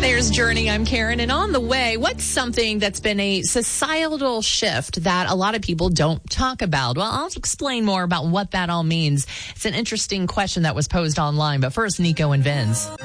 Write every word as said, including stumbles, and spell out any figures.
There's Journey. I'm Karen. And on the way, what's something that's been a societal shift that a lot of people don't talk about? Well, I'll explain more about what that all means. It's an interesting question that was posed online. But first, Nico and Vince.